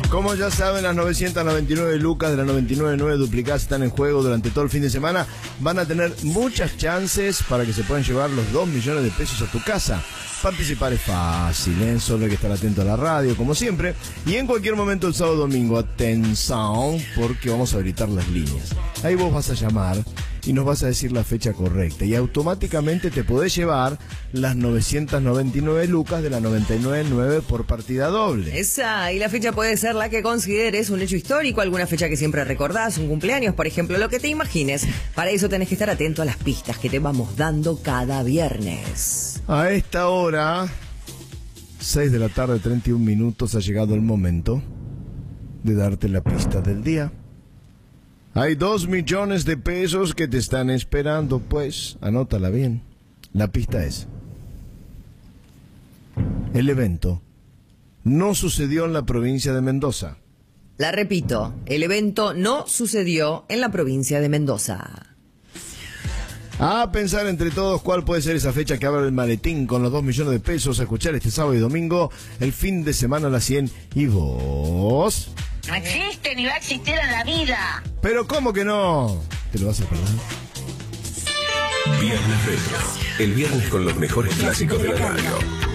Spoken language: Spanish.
Como ya saben, las 999 lucas de la 999 duplicadas están en juego durante todo el fin de semana. Van a tener muchas chances para que se puedan llevar los 2 millones de pesos a tu casa. Participar es fácil, solo hay que estar atento a la radio, como siempre. Y en cualquier momento el sábado domingo, atención, porque vamos a habilitar las líneas. Ahí vos vas a llamar y nos vas a decir la fecha correcta. Y automáticamente te podés llevar las 999 lucas de la 999 por partida doble. Esa, y la fecha puede ser la que consideres un hecho histórico, alguna fecha que siempre recordás, un cumpleaños, por ejemplo, lo que te imagines. Para eso tenés que estar atento a las pistas que te vamos dando cada viernes. A esta hora, 6 de la tarde, 31 minutos, ha llegado el momento de darte la pista del día. Hay 2 millones de pesos que te están esperando, pues, anótala bien. La pista es: el evento no sucedió en la provincia de Mendoza. La repito, el evento no sucedió en la provincia de Mendoza. A pensar entre todos cuál puede ser esa fecha que abre el maletín con los 2 millones de pesos. A escuchar este sábado y domingo, el fin de semana a las 100. ¿Y vos? No existe ni va a existir en la vida. ¿Pero cómo que no? ¿Te lo vas a perder? Viernes Retro. El viernes con los mejores clásicos de la radio.